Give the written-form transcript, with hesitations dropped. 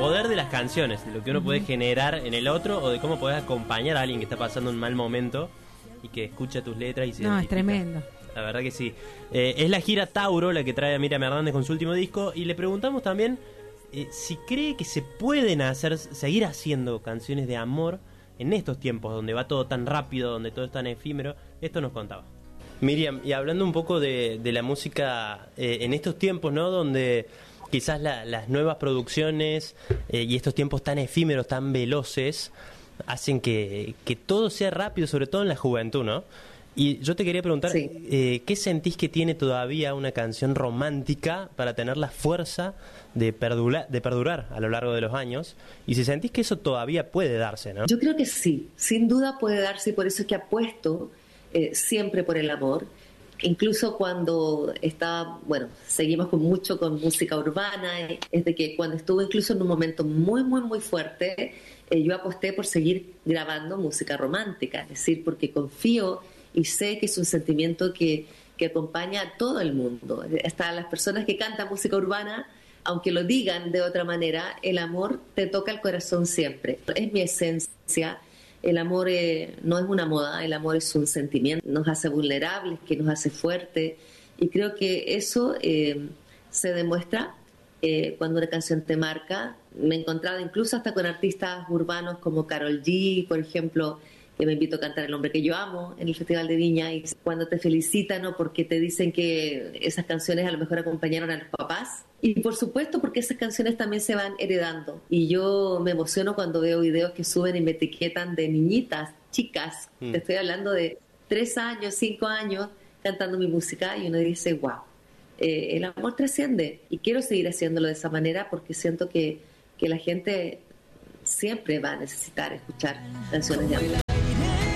poder de las canciones, de lo que uno puede generar en el otro, o de cómo podés acompañar a alguien que está pasando un mal momento y que escucha tus letras y se identifica. Es tremendo. La verdad que sí. Es la gira Tauro la que trae a Miriam Hernández con su último disco, y le preguntamos también si cree que se pueden seguir haciendo canciones de amor en estos tiempos donde va todo tan rápido, donde todo es tan efímero. Esto nos contaba Miriam. Y hablando un poco de la música en estos tiempos, ¿no? Donde quizás las nuevas producciones y estos tiempos tan efímeros, tan veloces, hacen que todo sea rápido, sobre todo en la juventud, ¿no? Y yo te quería preguntar, sí, ¿qué sentís que tiene todavía una canción romántica para tener la fuerza de perdurar a lo largo de los años? Y si sentís que eso todavía puede darse, ¿no? Yo creo que sí, sin duda puede darse, y por eso es que apuesto siempre por el amor. Incluso cuando seguimos con música urbana, es de que cuando estuve incluso en un momento muy, muy, muy fuerte, yo aposté por seguir grabando música romántica, es decir, porque confío y sé que es un sentimiento que acompaña a todo el mundo. Hasta las personas que cantan música urbana, aunque lo digan de otra manera, el amor te toca el corazón siempre. Es mi esencia. El amor no es una moda, el amor es un sentimiento. Nos hace vulnerables, que nos hace fuertes. Y creo que eso se demuestra cuando una canción te marca. Me he encontrado incluso hasta con artistas urbanos como Karol G, por ejemplo, que me invito a cantar El hombre que yo amo en el Festival de Viña, y cuando te felicitan o porque te dicen que esas canciones a lo mejor acompañaron a los papás, y por supuesto porque esas canciones también se van heredando, y yo me emociono cuando veo videos que suben y me etiquetan de niñitas, chicas, te estoy hablando de 3 años, 5 años cantando mi música, y uno dice wow, el amor trasciende, y quiero seguir haciéndolo de esa manera porque siento que la gente siempre va a necesitar escuchar canciones de amor.